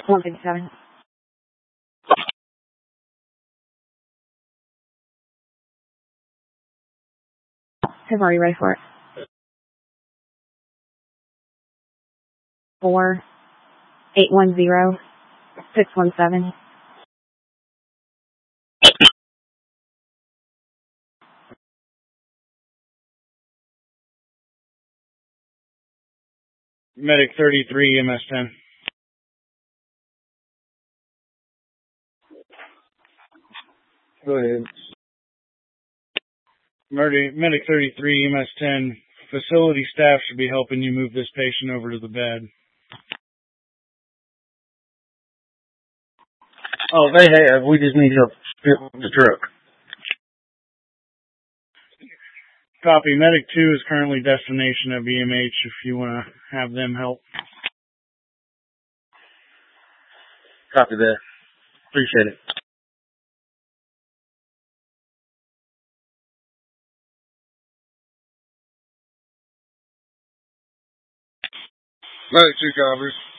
157. Have already ready for it. 4-810-617. Medic 33, EMS 10. Go ahead. Medic 33, EMS 10. Facility staff should be helping you move this patient over to the bed. Oh, they have. We just need help with the truck. Copy. Medic 2 is currently destination of EMH if you want to have them help. Copy that. Appreciate it. Medic 2 covers.